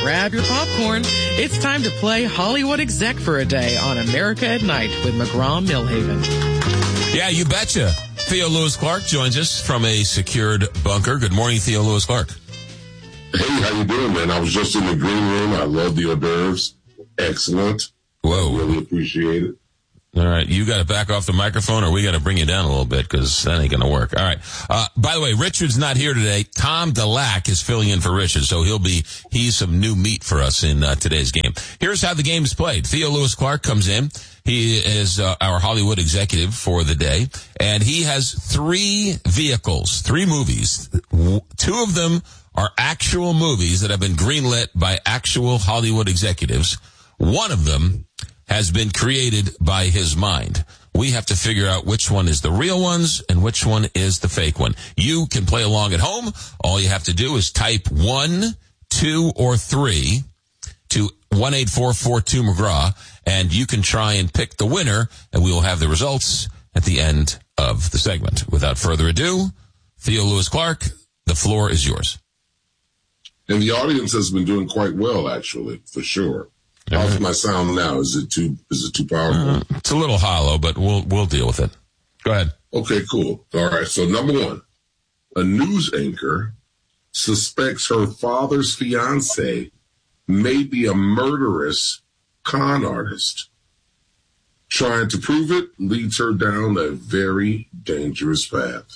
grab your popcorn. It's time to play Hollywood Exec for a day on America at Night with McGraw-Milhaven. Yeah, you betcha. Theo Lewis Clark joins us from a secured bunker. Good morning, Theo Lewis Clark. Hey, how you doing, man? I was just in the green room. I love the hors d'oeuvres. Excellent. Whoa. I really appreciate it. All right, you got to back off the microphone, or we got to bring you down a little bit, because that ain't going to work. All right. By the way, Richard's not here today. Tom DeLack is filling in for Richard, so he's some new meat for us in today's game. Here's how the game is played. Theo Lewis Clark comes in. He is our Hollywood executive for the day, and he has 3 vehicles, 3 movies. 2 of them are actual movies that have been greenlit by actual Hollywood executives. One of them has been created by his mind. We have to figure out which one is the real ones and which one is the fake one. You can play along at home. All you have to do is type 1, 2, or 3 to 1-844-2-McGraw, and you can try and pick the winner, and we will have the results at the end of the segment. Without further ado, Theo Lewis Clark, the floor is yours. And the audience has been doing quite well, actually, for sure. How's my sound now? Is it too powerful? It's a little hollow, but we'll deal with it. Go ahead. Okay, cool. All right. So number 1, a news anchor suspects her father's fiance may be a murderous con artist. Trying to prove it leads her down a very dangerous path.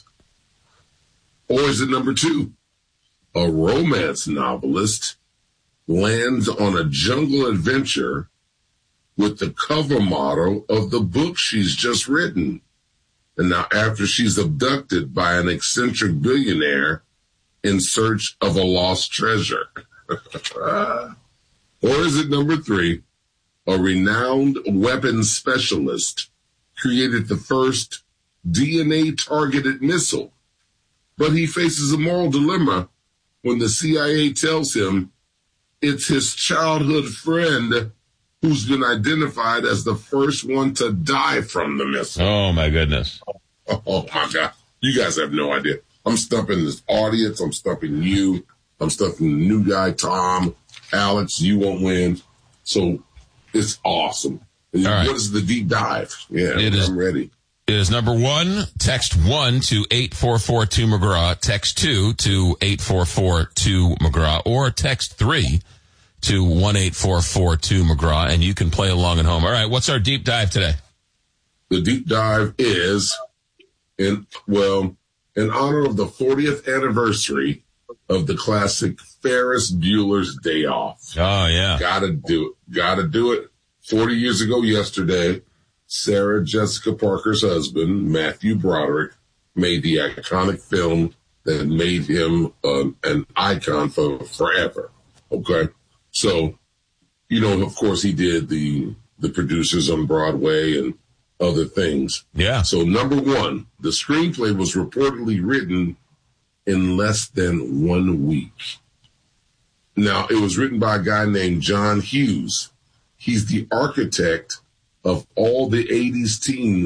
Or is it number 2? A romance novelist lands on a jungle adventure with the cover model of the book she's just written. And now after she's abducted by an eccentric billionaire in search of a lost treasure. Or is it number 3? A renowned weapons specialist created the first DNA-targeted missile, but he faces a moral dilemma when the CIA tells him it's his childhood friend who's been identified as the first one to die from the missile. Oh, my goodness. Oh, my God. You guys have no idea. I'm stumping this audience. I'm stumping you. I'm stumping the new guy, Tom, Alex. You won't win. So it's awesome. All right. What is the deep dive? Yeah, I'm ready. It is number 1. Text 1 to 844-2-McGraw. Text 2 to 844-2-McGraw. Or text 3 to 1-844-2-McGraw. And you can play along at home. All right, what's our deep dive today? The deep dive is, in honor of the 40th anniversary of the classic Ferris Bueller's Day Off. Oh, yeah. Gotta do it. 40 years ago yesterday, Sarah Jessica Parker's husband, Matthew Broderick, made the iconic film that made him an icon for forever. Okay? So, of course he did the producers on Broadway and other things. Yeah. So number 1, the screenplay was reportedly written in less than 1 week. Now, it was written by a guy named John Hughes. He's the architect of all the 80s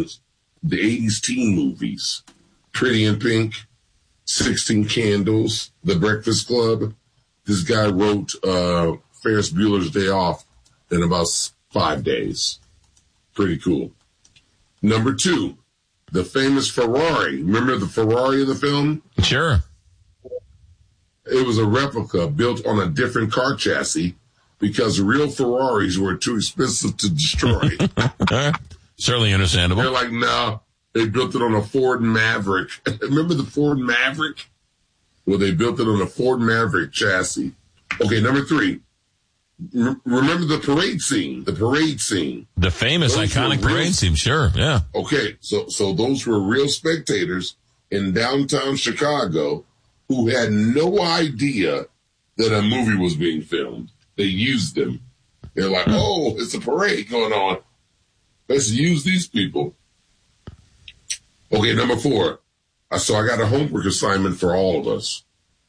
teen movies. Pretty in Pink, 16 Candles, The Breakfast Club. This guy wrote Ferris Bueller's Day Off in about 5 days. Pretty cool. Number 2, the famous Ferrari. Remember the Ferrari in the film? Sure. It was a replica built on a different car chassis because real Ferraris were too expensive to destroy. Certainly understandable. They're like, no, they built it on a Ford Maverick. Remember the Ford Maverick? Well, they built it on a Ford Maverick chassis. Okay, number 3. Remember the parade scene? The famous iconic parade scene, sure, yeah. Okay, so those were real spectators in downtown Chicago who had no idea that a movie was being filmed. They used them. They're like, oh, it's a parade going on. Let's use these people. Okay, number 4. So I got a homework assignment for all of us.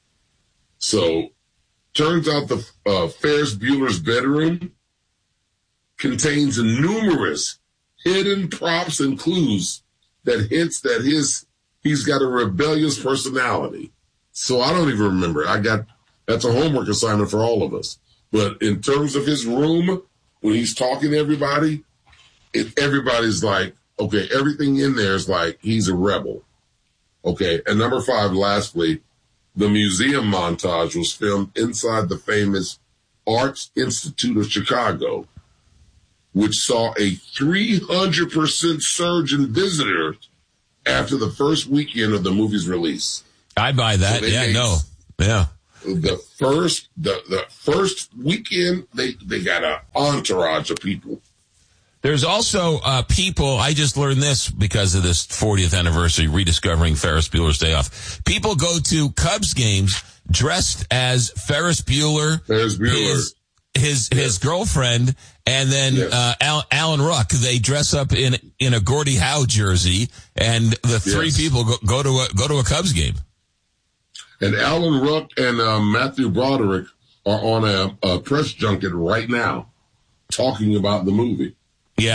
So turns out the Ferris Bueller's bedroom contains numerous hidden props and clues that hints that he's got a rebellious personality. So I don't even remember. That's a homework assignment for all of us. But in terms of his room, when he's talking to everybody, everybody's like, okay, everything in there is like he's a rebel. Okay, and number 5, lastly, the museum montage was filmed inside the famous Arts Institute of Chicago, which saw a 300% surge in visitors after the first weekend of the movie's release. I buy that. So Yeah. The first weekend, they got an entourage of people. There's also people, I just learned this because of this 40th anniversary, rediscovering Ferris Bueller's Day Off. People go to Cubs games dressed as Ferris Bueller, his girlfriend, and then Alan Ruck. They dress up in a Gordie Howe jersey, and the three people go to a Cubs game. And Alan Ruck and Matthew Broderick are on a press junket right now talking about the movie. Yeah,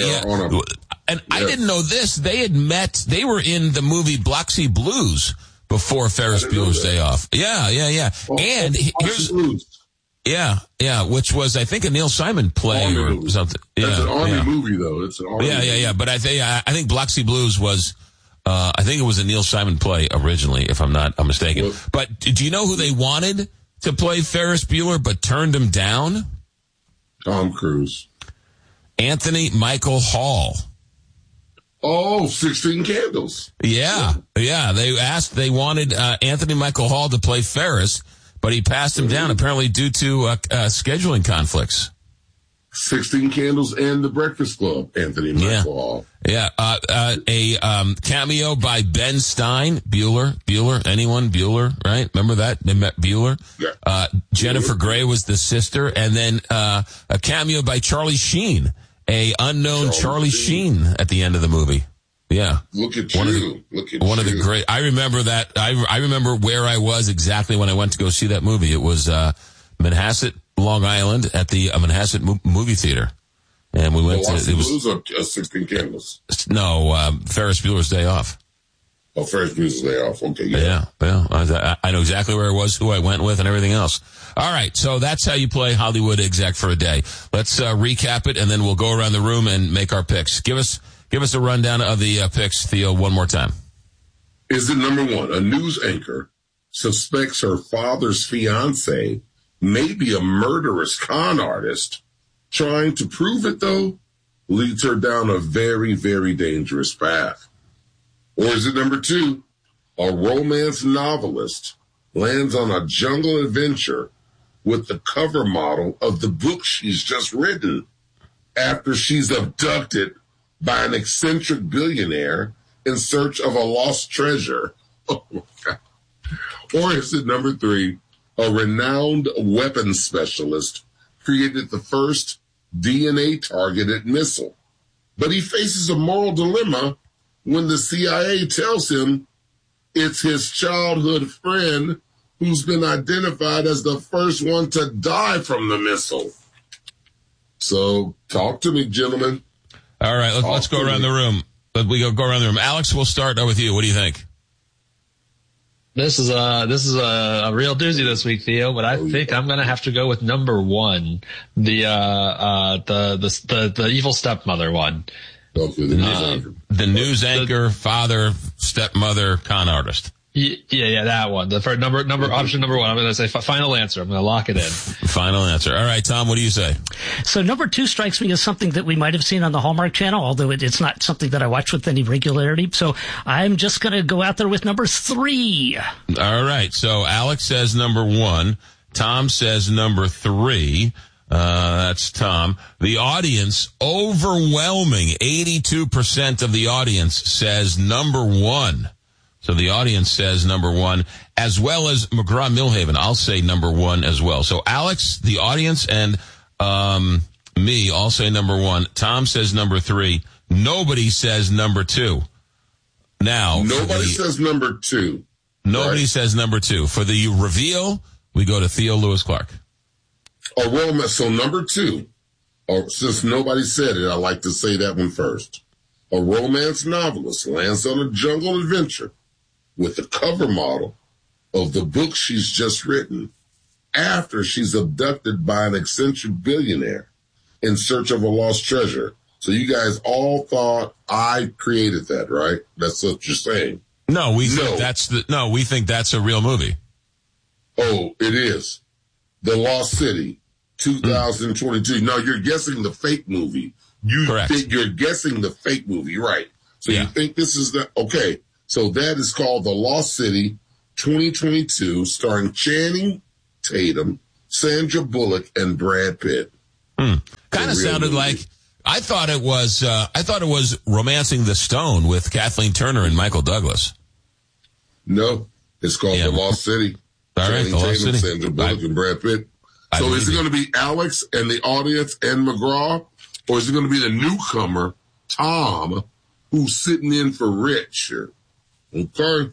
I didn't know this. They had met. They were in the movie Biloxi Blues before Ferris Bueller's Day Off. Yeah. Well, and here's Blues. which was I think a Neil Simon play or movie. something. It's an Army movie though. It's an Army. Yeah. But I think Biloxi Blues was. I think it was a Neil Simon play originally, if I'm mistaken. Well, but do you know who they wanted to play Ferris Bueller but turned him down? Tom Cruise. Anthony Michael Hall. Oh, 16 Candles. Yeah. They wanted Anthony Michael Hall to play Ferris, but he passed him down apparently due to scheduling conflicts. 16 Candles and The Breakfast Club, Anthony Michael Hall. Yeah. A cameo by Ben Stein, Bueller, anyone? Bueller, right? Remember that? They met Bueller. Yeah. Jennifer Grey was the sister, and then a cameo by Charlie Sheen, a unknown Charlie Sheen at the end of the movie. Yeah. Look at you. One of the great. I remember that. I remember where I was exactly when I went to go see that movie. It was Manhasset, Long Island, at the Manhasset movie theater, and we went to. It was 16 Candles. No, Ferris Bueller's Day Off. Oh, Ferris Bueller's Day Off. Okay, yeah. I know exactly where I was, who I went with, and everything else. All right, so that's how you play Hollywood Exec for a day. Let's recap it, and then we'll go around the room and make our picks. Give us a rundown of the picks, Theo, one more time. Is it number 1? A news anchor suspects her father's fiance may be a murderous con artist. Trying to prove it, though, leads her down a very, very dangerous path. Or is it number 2? A romance novelist lands on a jungle adventure with the cover model of the book she's just written after she's abducted by an eccentric billionaire in search of a lost treasure. Oh, my God. Or is it number 3? A renowned weapons specialist created the first DNA-targeted missile. But he faces a moral dilemma when the CIA tells him it's his childhood friend who's been identified as the first one to die from the missile. So, talk to me, gentlemen. All right, let's go around the room. We go around the room. Alex, we'll start with you. What do you think? This is a real doozy this week, Theo, but I think I'm going to have to go with number 1, the evil stepmother one. Okay, the news anchor, father, stepmother, con artist. Yeah, that one. The first option number 1. I'm going to say final answer. I'm going to lock it in. Final answer. All right, Tom, what do you say? So number 2 strikes me as something that we might have seen on the Hallmark Channel, although it's not something that I watch with any regularity. So I'm just going to go out there with number 3. All right. So Alex says number 1. Tom says number 3. That's Tom. The audience, overwhelming 82% of the audience says number 1. So the audience says number 1, as well as McGraw-Milhaven. I'll say number 1 as well. So Alex, the audience, and me all say number 1. Tom says number 3. Nobody says number 2. Now, nobody says number 2. Nobody says number 2. For the reveal, we go to Theo Lewis Clark. A romance. So number 2. Or since nobody said it, I like to say that one first. A romance novelist lands on a jungle adventure with the cover model of the book she's just written after she's abducted by an eccentric billionaire in search of a lost treasure. So you guys all thought I created that, right? That's what you're saying. No, we think that's a real movie. Oh, it is. The Lost City, 2022. No, you're guessing the fake movie. Correct. You're guessing the fake movie, right? So Yeah. you think this is okay. So that is called The Lost City, 2022, starring Channing Tatum, Sandra Bullock, and Brad Pitt. Kind of sounded movie. like, I thought it was Romancing the Stone with Kathleen Turner and Michael Douglas. No, it's called The Lost City. All right, Channing The Lost Tatum, City. Sandra Bullock, and Brad Pitt. I So is believe it you. going to be Alex and the audience and McGraw? Or is it going to be the newcomer, Tom, who's sitting in for Rich? Okay.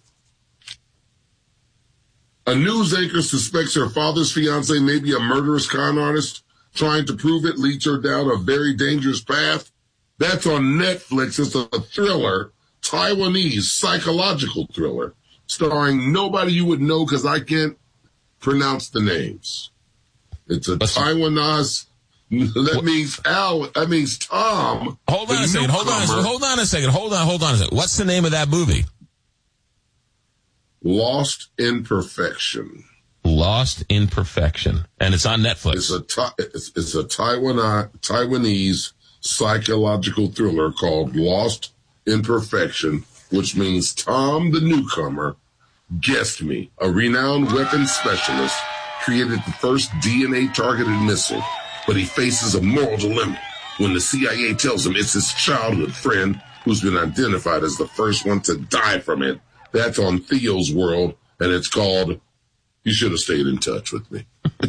A news anchor suspects her father's fiance may be a murderous con artist. Trying to prove it leads her down a very dangerous path. That's on Netflix. It's a thriller, Taiwanese psychological thriller, starring nobody you would know because I can't pronounce the names. It's a Taiwanese. That means Tom. Hold on a second. What's the name of that movie? Lost in Perfection. Lost in Perfection. And it's on Netflix. It's a Taiwanese psychological thriller called Lost in Perfection, which means Tom the newcomer guessed me. A renowned weapons specialist created the first DNA-targeted missile, but he faces a moral dilemma when the CIA tells him it's his childhood friend who's been identified as the first one to die from it. That's on Theo's World, and it's called You Should Have Stayed in Touch with Me.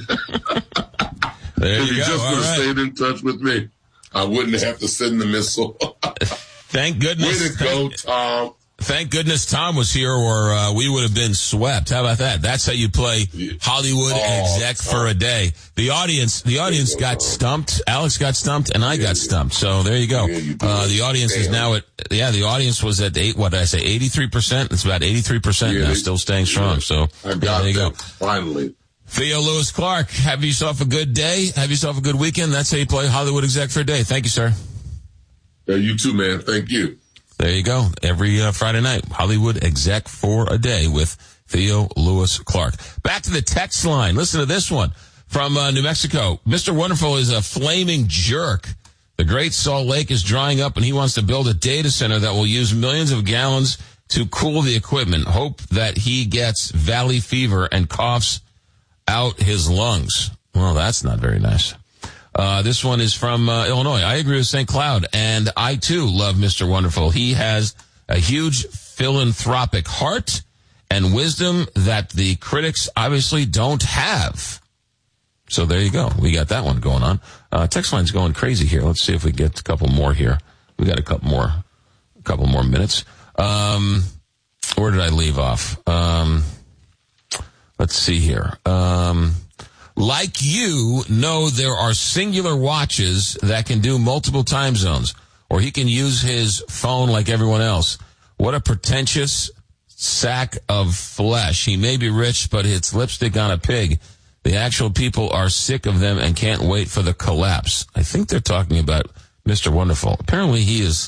There If you you go. just All would have right. stayed in touch with me, I wouldn't have to send the missile. Thank goodness. Way to go, Tom. Thank goodness Tom was here, or we would have been swept. How about that? That's how you play Hollywood exec for a day. The audience got stumped. Alex got stumped, and I got stumped. So there you go. Yeah, you did. The audience is now at the audience was at 83%. It's about 83% now, still staying strong. So I got there you go. that, finally. Theo Lewis Clark, have yourself a good day. Have yourself a good weekend. That's how you play Hollywood exec for a day. Thank you, sir. Yeah, you too, man. Thank you. There you go. Every Friday night, Hollywood exec for a day with Theo Lewis Clark. Back to the text line. Listen to this one from New Mexico. Mr. Wonderful is a flaming jerk. The Great Salt Lake is drying up, and he wants to build a data center that will use millions of gallons to cool the equipment. Hope that he gets valley fever and coughs out his lungs. Well, that's not very nice. This one is from Illinois. I agree with St. Cloud, and I, too, love Mr. Wonderful. He has a huge philanthropic heart and wisdom that the critics obviously don't have. So there you go. We got that one going on. Text line's going crazy here. Let's see if we get a couple more here. We got a couple more minutes. Where did I leave off? Let's see here. Like you know, there are singular watches that can do multiple time zones, or he can use his phone like everyone else. What a pretentious sack of flesh. He may be rich, but it's lipstick on a pig. The actual people are sick of them and can't wait for the collapse. I think they're talking about Mr. Wonderful. Apparently he is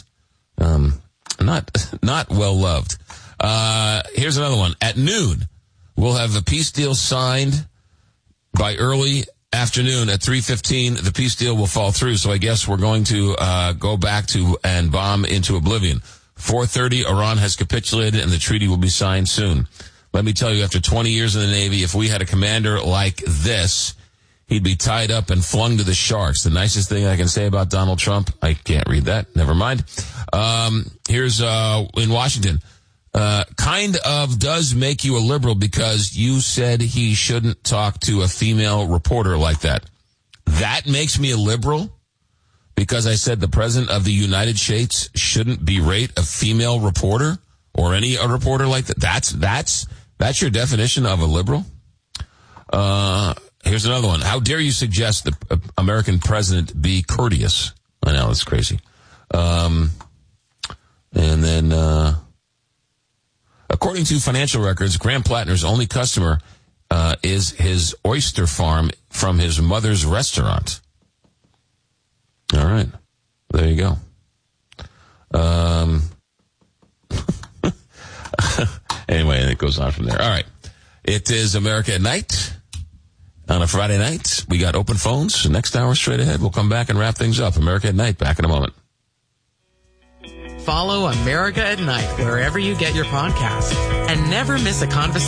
not well loved. Here's another one. At noon, we'll have a peace deal signed. By early afternoon at 3:15, the peace deal will fall through. So I guess we're going to go back to and bomb into oblivion. 4:30, Iran has capitulated and the treaty will be signed soon. Let me tell you, after 20 years in the Navy, if we had a commander like this, he'd be tied up and flung to the sharks. The nicest thing I can say about Donald Trump, I can't read that. Never mind. Here's in Washington. Kind of does make you a liberal because you said he shouldn't talk to a female reporter like that. That makes me a liberal because I said the president of the United States shouldn't berate a female reporter or any reporter like that. That's your definition of a liberal? Here's another one. How dare you suggest the American president be courteous? I know, it's crazy. And then, according to financial records, Graham Plattner's only customer is his oyster farm from his mother's restaurant. All right. There you go. Anyway, it goes on from there. All right. It is America at Night on a Friday night. We got open phones. Next hour straight ahead. We'll come back and wrap things up. America at Night. Back in a moment. Follow America at Night wherever you get your podcasts and never miss a conversation.